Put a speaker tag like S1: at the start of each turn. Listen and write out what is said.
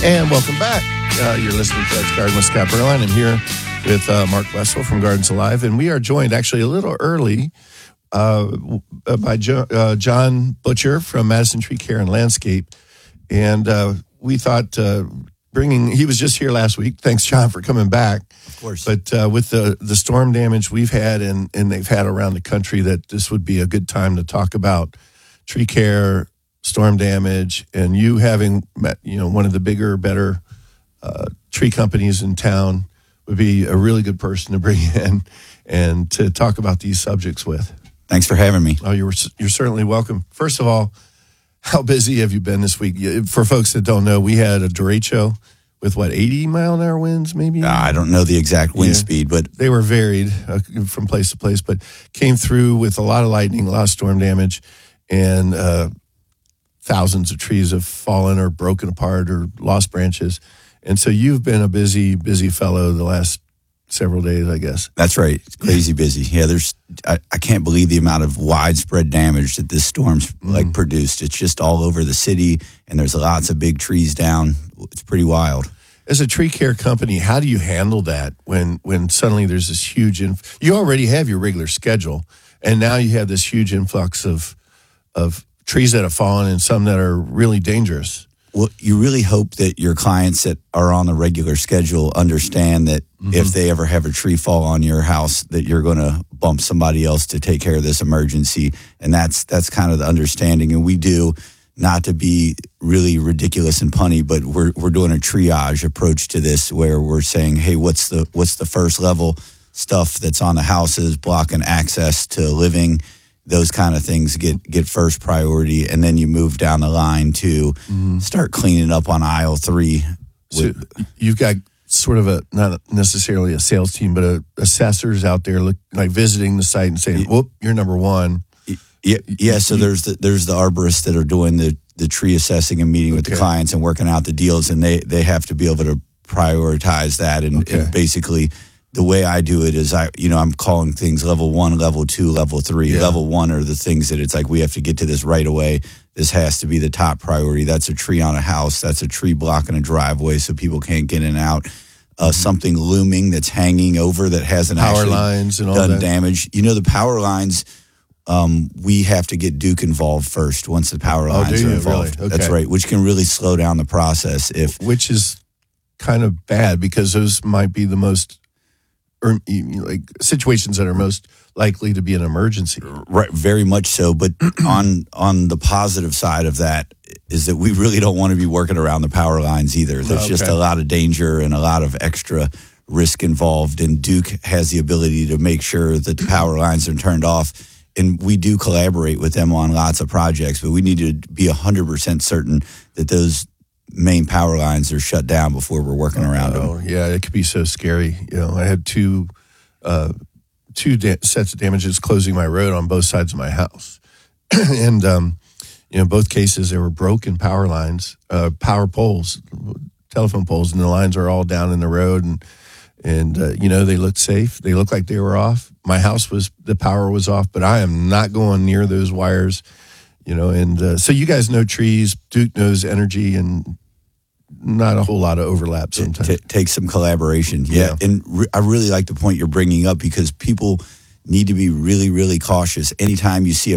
S1: And welcome back. You're listening to Let's Garden with Scott Berline. I'm here with Mark Wessel from Gardens Alive, and we are joined actually a little early by John Butcher from Madison Tree Care and Landscape. And we thought he was just here last week. Thanks, John, for coming back.
S2: Of course.
S1: But with the storm damage we've had and they've had around the country, that this would be a good time to talk about tree care, storm damage, and you having met, one of the bigger, better tree companies in town would be a really good person to bring in and to talk about these subjects with.
S2: Thanks for having me.
S1: Oh, you're certainly welcome. First of all, how busy have you been this week? For folks that don't know, we had a derecho with 80-mile-an-hour winds, maybe?
S2: I don't know the exact wind speed, but
S1: they were varied from place to place, but came through with a lot of lightning, a lot of storm damage, and thousands of trees have fallen or broken apart or lost branches. And so you've been a busy, busy fellow the last several days, I guess.
S2: That's right. It's crazy busy. Yeah, I can't believe the amount of widespread damage that this storm's produced. It's just all over the city, and there's lots of big trees down. It's pretty wild.
S1: As a tree care company, how do you handle that when suddenly there's this huge you already have your regular schedule, and now you have this huge influx of trees that have fallen and some that are really dangerous?
S2: Well, you really hope that your clients that are on the regular schedule understand that if they ever have a tree fall on your house, that you're going to bump somebody else to take care of this emergency. And that's kind of the understanding. And we do, not to be really ridiculous and punny, but we're doing a triage approach to this where we're saying, hey, what's the first level stuff that's on the houses, blocking access to living. Those kind of things get first priority, and then you move down the line to start cleaning up on aisle 3.
S1: So you've got sort of not necessarily a sales team, but assessors out there visiting the site and saying, "Whoop, you're number one."
S2: Yeah. So there's the arborists that are doing the tree assessing and meeting with the clients and working out the deals, and they have to be able to prioritize that and basically. The way I do it is I'm calling things level 1, level 2, level 3. Yeah. Level 1 are the things that it's like we have to get to this right away. This has to be the top priority. That's a tree on a house. That's a tree blocking a driveway so people can't get in and out. Something looming that's hanging over that hasn't
S1: power lines and all
S2: done
S1: that
S2: damage. The power lines, we have to get Duke involved first once the power lines are involved.
S1: Really? Okay.
S2: That's right, which can really slow down the process.
S1: Which is kind of bad because those might be the most situations that are most likely to be an emergency.
S2: Right, very much so. But on the positive side of that is that we really don't want to be working around the power lines either. There's just a lot of danger and a lot of extra risk involved. And Duke has the ability to make sure that the power lines are turned off. And we do collaborate with them on lots of projects, but we need to be 100% certain that those main power lines are shut down before we're working around them.
S1: Yeah, it could be so scary. I had two sets of damages closing my road on both sides of my house. And, both cases, there were broken power lines, power poles, telephone poles, and the lines are all down in the road. And they looked safe. They looked like they were off. My house the power was off, but I am not going near those wires, and so you guys know trees, Duke knows energy, and not a whole lot of overlap sometimes.
S2: Take some collaboration. Yeah. And I really like the point you're bringing up because people need to be really, really cautious. Anytime you see a